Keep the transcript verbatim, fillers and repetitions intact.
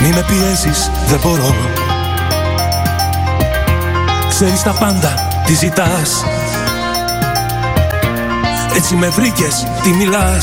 Μη με πιέζεις, δεν μπορώ. Ξέρεις τα πάντα, τι ζητάς. Έτσι με βρήκες, τι μιλάς.